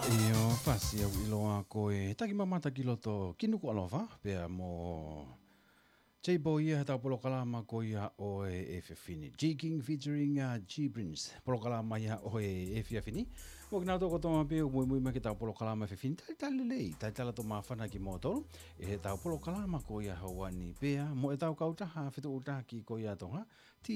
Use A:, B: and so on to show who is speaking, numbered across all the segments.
A: Io fasi au iloa koe taki mamata kiloto kinuku alofa pea mo J-Boy ia tau polokalama ko ia o e Fefini. G-King featuring G-Prince. Polokalama ia o e Fefini. Mo kina toko tonga pe o mui ma ki tau polokalama Fefini. Tai lei. Tai tala to mawhana ki motoro. E tau polokalama ko ia hawani pea. Mo e tau kautaha fitu utaki ko ia tonga.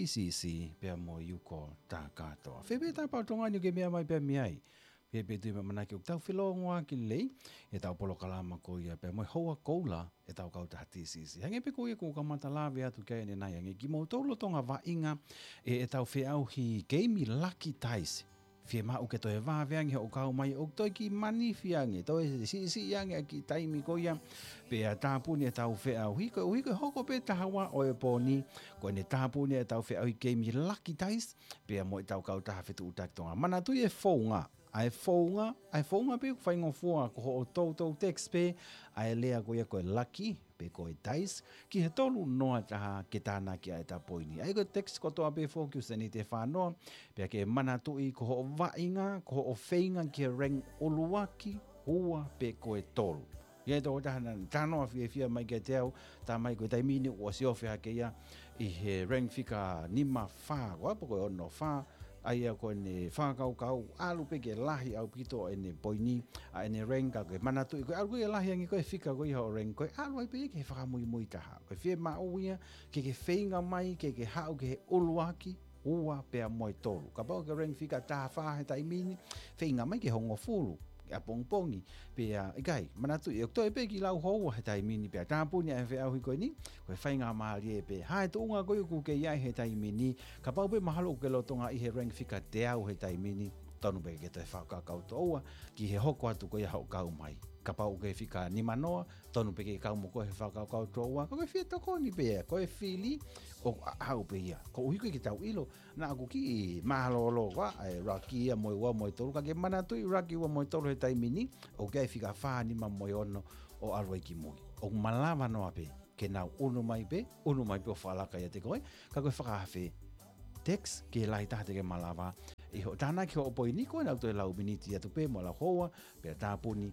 A: TCC pea mo yuko tā katoa. Fepe tā pau tonga ni ke mea mai pea miai. Pepe tui mamana ki o tau whilongoa ki lei, e tau polokalama ko ia pe moi hoa koula e tau kauta TCC. Hange pe ko ia ko kamata lawe atu kei ne nai hange ki mo taulo tonga wainga e tau whiau hi Game Lucky Ties. Fie mau ke toi waweangi o kau mai o toi ki mani fiangi, toi si yangi ki taimi ko ia pe a tāpuni e tau whiau hi ko hoko pe tahawa o e poni ko ne tāpuni e tau whiau hi Game Lucky Ties pe a mo e tau kauta hawhitu utak tonga. Mana tui e whaunga. Ai whaunga pe ku whaingo fua ko ho tautou text pe ai lea ko ia ko e lucky pe ko e tais ki he tolu noa taha ke tāna ki ai tā poini. Ai ko text ko toa pe focus ni te whanoa pe ke mana tui ko ho wainga ko ho whainga ki he reng uluaki hua pe ko e tolu. Ia tō tahana tānoa fia mai ke teo tā mai ko e taimini ua si ofi hake ia i he reng fika nima wha ko apo ko e ono wha ai ko ne whakau alu pe ke lahi au pito e ne poini a ne renga ko manatu ko alu e lahi angi ko e fika ko i ho reng ko alu ai pe ke whakamui taha ko fie ma uia ke whainga mai ke hau ke uluaki ua pe a moi tolu ka pau ke reng fika tā whahe taimini whainga mai ke hongo fulu a pongpongi pe a ikai manatu e to e pe ki lau ho he tai mini pe ta puni e au hi ko ni ko whainga mali e pe hai to unga ko ku ke ia he tai mini ka pau pe mahalo ke lo tonga i he rank fika te au he tai mini tonu pe ke te whaka kau toa ki he hoko atu ko ia hau kau mai ka pau ke fika ni manoa tonu pe ke kau mo ko he whaka kau toa ko fie to ko ni pe ko e fili o hau pe ia ko uhi ko ki tau ilo na aku ki mahalo wa ai raki a moi wa moi tolu ka ke mana tu raki wa moi tolu he tai mini o ke fika fa ni ma moi ono o aloi ki moi o malava no ape ke na unu mai pe o fala ka ia te koe ka ko whaka hafe text ke lai ta te ke malava i ho tana ki ho poi ni ko na to lau miniti atu pe mo la hoa pe ta puni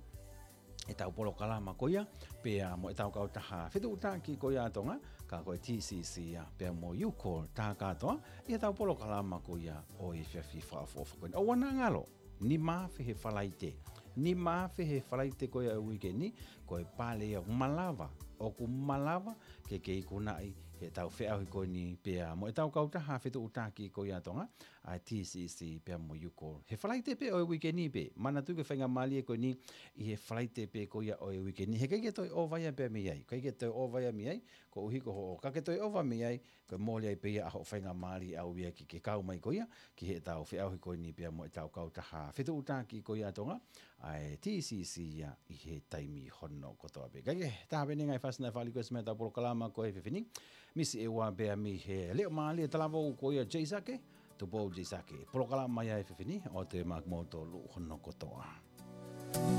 A: e tau polokalama ko ia pe mo e tau kau taha fitu utaki ko ia tonga ka ko TCC ia pe mo you call ta katoa e tau polokalama ko ia o i FIFA ko o wana ngalo ni ma fe he falaite ko ia weekend ko e pale ia malava o ku malava ke kunai he tau wheau hi ko ni pea mo e tau kautaha fitu utaki ko ia tonga a TCC pea mo yuko he whalaite pe o e weekend pe mana tu ke whainga mali e ko ni i he whalaite pe ko ia o e weekend he kai ke toi ovaia pe mi ai kai ke toi ovaia mi ai ko uhi ko ho ka ke toi ova mi ai ko moli ai pe ia ho whainga mali au ia ki ke kau mai ko ia ki he tau wheau hi ko ni pea mo e tau kautaha fitu utaki ko ia tonga a TCC ia i he taimi hono kotoa pe kai ke taha pene ngai fasna whaliko e smeta polokalama ko e Fefini misi e wa bea mi he leo mali e talavo ko ia Jaysake to bo Jaysake polokalama ia e Fefini o te magmoto lu hono kotoa.